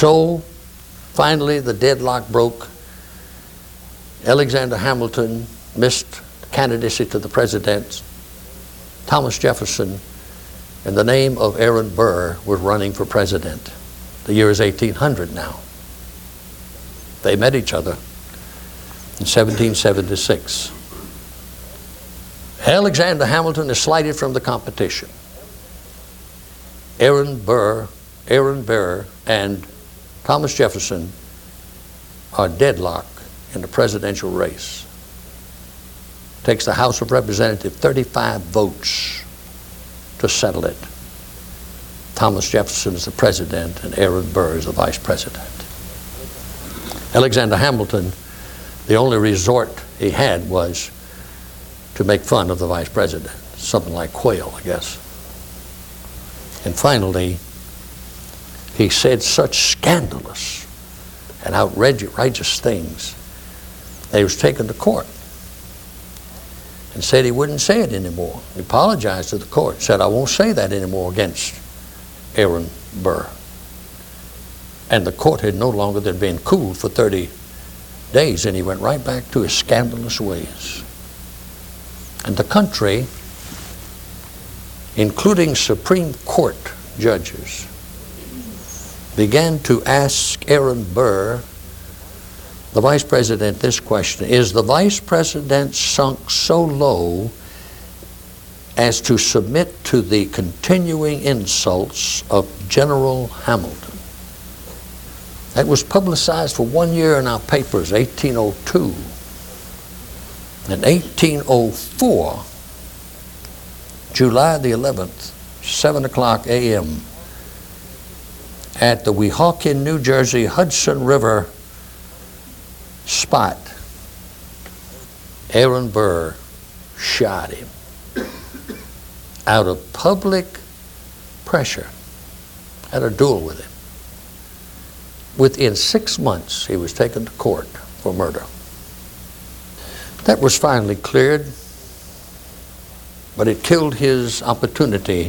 So finally the deadlock broke. Alexander Hamilton missed candidacy to the presidency. Thomas Jefferson, in the name of Aaron Burr, was running for president. The year is 1800 now. They met each other in 1776. Alexander Hamilton is slighted from the competition. Aaron Burr and Thomas Jefferson are deadlocked in the presidential race. It takes the House of Representatives 35 votes to settle it. Thomas Jefferson is the president and Aaron Burr is the vice president. Alexander Hamilton, the only resort he had was to make fun of the vice president, something like Quayle, I guess. And finally, he said such scandalous and outrageous things that he was taken to court and said he wouldn't say it anymore. He apologized to the court, said, I won't say that anymore against Aaron Burr. And the court had no longer than been cooled for 30 days, and he went right back to his scandalous ways. And the country, including Supreme Court judges, began to ask Aaron Burr, the vice president, this question: is the vice president sunk so low as to submit to the continuing insults of General Hamilton? That was publicized for 1 year in our papers, 1802. In 1804, July the 11th, 7 o'clock a.m., at the Weehawken, New Jersey, Hudson River spot, Aaron Burr shot him out of public pressure, had a duel with him. Within 6 months, he was taken to court for murder. That was finally cleared, but it killed his opportunity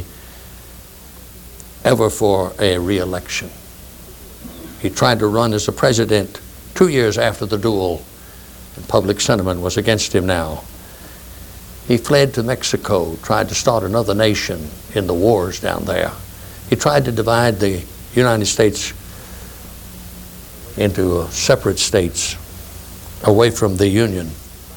ever for a re-election. He tried to run as a president 2 years after the duel, and public sentiment was against him now. He fled to Mexico, tried to start another nation in the wars down there. He tried to divide the United States into separate states away from the Union.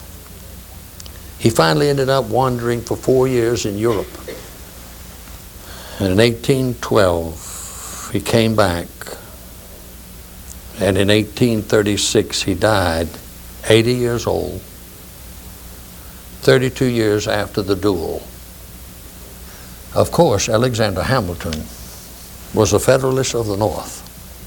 He finally ended up wandering for 4 years in Europe. And in 1812, he came back. And in 1836, he died, 80 years old, 32 years after the duel. Of course, Alexander Hamilton was a Federalist of the North.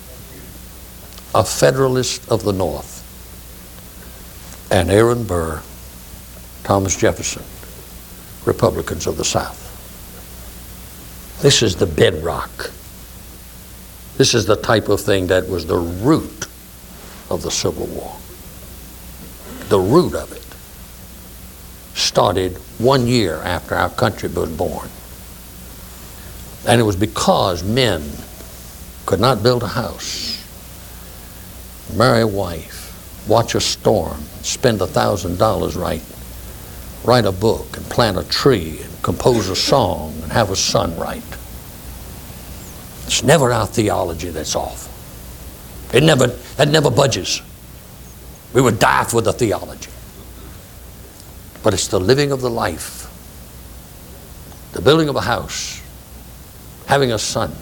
A Federalist of the North. And Aaron Burr, Thomas Jefferson, Republicans of the South. This is the bedrock. This is the type of thing that was the root of the Civil War. The root of it started 1 year after our country was born. And it was because men could not build a house, marry a wife, watch a storm, spend $1,000 write a book and plant a tree and compose a song and have a son write. It's never our theology that's off. That never budges. We would die for the theology. But it's the living of the life, the building of a house, having a son.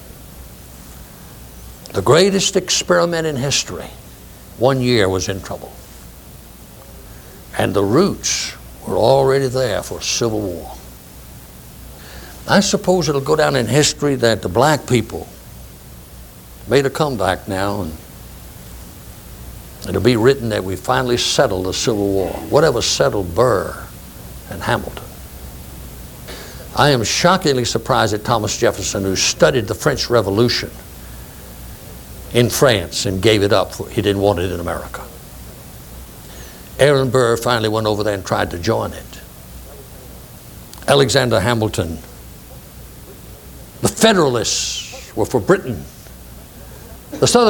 The greatest experiment in history, 1 year was in trouble. And the roots were already there for a civil war. I suppose it'll go down in history that the black people made a comeback now, and it'll be written that we finally settled the Civil War. Whatever settled Burr and Hamilton. I am shockingly surprised at Thomas Jefferson, who studied the French Revolution in France and gave it up. He didn't want it in America. Aaron Burr finally went over there and tried to join it. Alexander Hamilton, the Federalists were for Britain. The Southern